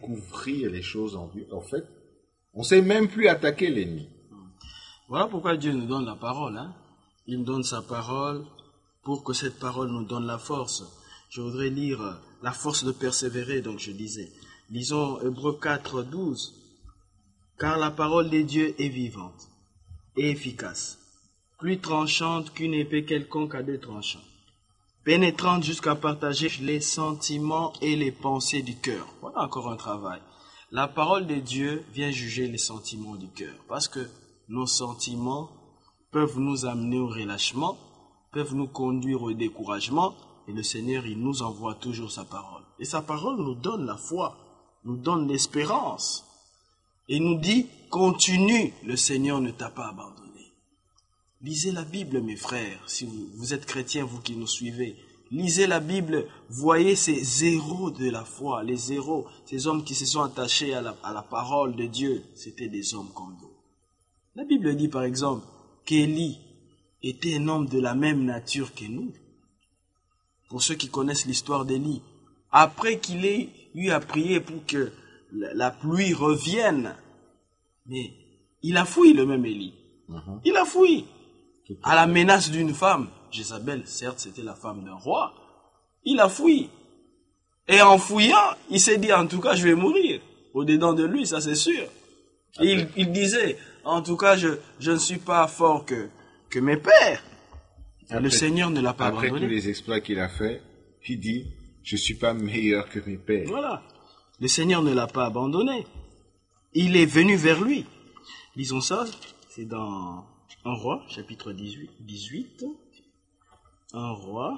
découvrir les choses en vue. En fait, on ne sait même plus attaquer l'ennemi. Voilà pourquoi Dieu nous donne la parole. Il nous donne sa parole pour que cette parole nous donne la force. Je voudrais lire la force de persévérer, donc je disais. Lisons Hébreux 4, 12. Car la parole de Dieu est vivante et efficace, plus tranchante qu'une épée quelconque à deux tranchants, pénétrante jusqu'à partager les sentiments et les pensées du cœur. Voilà encore un travail. La parole de Dieu vient juger les sentiments du cœur, parce que nos sentiments peuvent nous amener au relâchement, peuvent nous conduire au découragement, et le Seigneur, il nous envoie toujours sa parole. Et sa parole nous donne la foi, nous donne l'espérance, et nous dit, continue, le Seigneur ne t'a pas abandonné. Lisez la Bible, mes frères, si vous êtes chrétiens, vous qui nous suivez. Lisez la Bible, voyez ces héros de la foi, les héros, ces hommes qui se sont attachés à la parole de Dieu. C'était des hommes comme nous. La Bible dit par exemple qu'Élie était un homme de la même nature que nous. Pour ceux qui connaissent l'histoire d'Élie, après qu'il ait eu à prier pour que la pluie revienne, mais il a fui le même Élie. Il a fui. À la menace d'une femme, Jézabel, certes, c'était la femme d'un roi, il a fui. Et en fouillant, il s'est dit, en tout cas, je vais mourir. Au-dedans de lui, ça c'est sûr. Et il disait, en tout cas, je ne suis pas fort que mes pères. Le Seigneur ne l'a pas abandonné. Après tous les exploits qu'il a fait, il dit, je ne suis pas meilleur que mes pères. Voilà. Le Seigneur ne l'a pas abandonné. Il est venu vers lui. Lisons ça, c'est dans 1 Roi, chapitre 18. 1 Roi.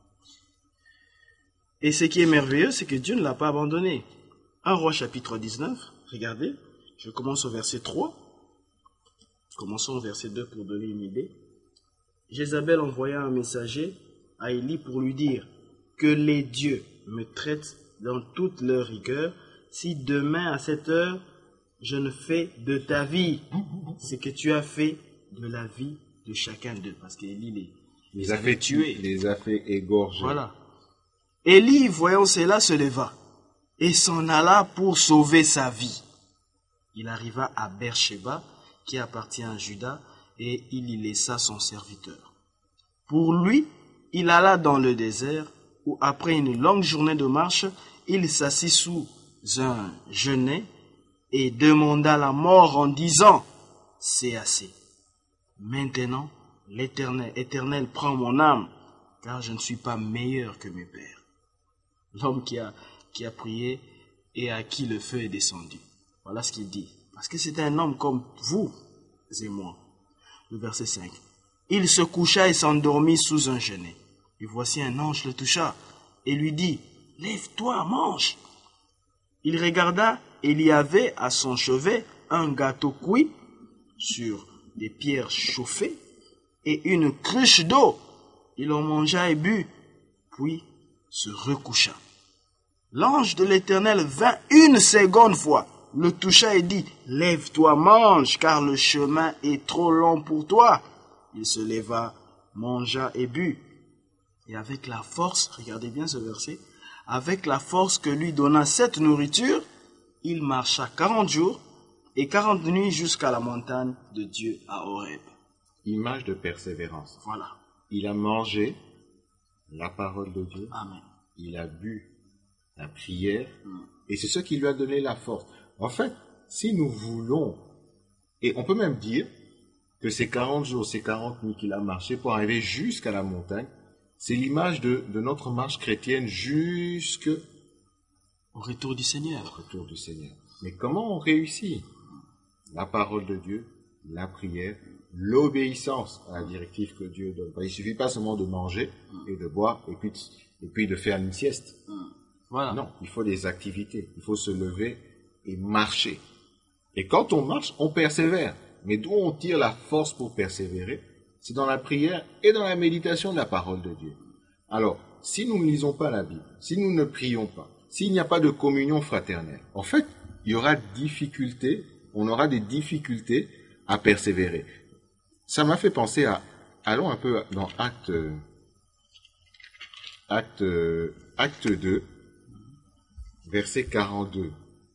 Et ce qui est merveilleux, c'est que Dieu ne l'a pas abandonné. 1 Roi, chapitre 19. Regardez, je commence au verset 3. Commençons au verset 2 pour donner une idée. Jézabel envoya un messager à Élie pour lui dire que les dieux me traitent dans toute leur rigueur si demain à cette heure je ne fais de ta vie ce que tu as fait de la vie de chacun d'eux. Parce qu'Élie les a fait tuer. Les a fait égorger. Voilà. Élie, voyant cela, se leva et s'en alla pour sauver sa vie. Il arriva à Beersheba, qui appartient à Juda, et il y laissa son serviteur. Pour lui, il alla dans le désert, où après une longue journée de marche, il s'assit sous un genêt et demanda la mort en disant, « C'est assez. Maintenant, l'Éternel prend mon âme, car je ne suis pas meilleur que mes pères. » L'homme qui a prié et à qui le feu est descendu. Voilà ce qu'il dit. Parce que c'était un homme comme vous et moi. Le verset 5. Il se coucha et s'endormit sous un genêt. Et voici un ange le toucha et lui dit, « Lève-toi, mange !» Il regarda et il y avait à son chevet un gâteau cuit sur des pierres chauffées et une cruche d'eau. Il en mangea et but, puis se recoucha. L'ange de l'Éternel vint une seconde fois, le toucha et dit, « Lève-toi, mange, car le chemin est trop long pour toi. » Il se leva, mangea et but. Et avec la force, regardez bien ce verset, avec la force que lui donna cette nourriture, il marcha 40 jours et 40 nuits jusqu'à la montagne de Dieu à Horeb. Image de persévérance. Voilà. Il a mangé la parole de Dieu. Amen. Il a bu la prière. Et c'est ce qui lui a donné la force. En fait, si nous voulons, et on peut même dire que ces 40 jours, ces 40 nuits qu'il a marché pour arriver jusqu'à la montagne, c'est l'image de notre marche chrétienne jusqu'au retour du Seigneur. Retour du Seigneur. Mais comment on réussit? La parole de Dieu, la prière, l'obéissance à la directive que Dieu donne. Il ne suffit pas seulement de manger et de boire et puis de faire une sieste. Voilà. Non, il faut des activités. Il faut se lever et marcher. Et quand on marche, on persévère. Mais d'où on tire la force pour persévérer? C'est dans la prière et dans la méditation de la parole de Dieu. Alors, si nous ne lisons pas la Bible, si nous ne prions pas, s'il n'y a pas de communion fraternelle, en fait, il y aura on aura des difficultés à persévérer. Ça m'a fait penser allons un peu dans Acte 2, verset 42.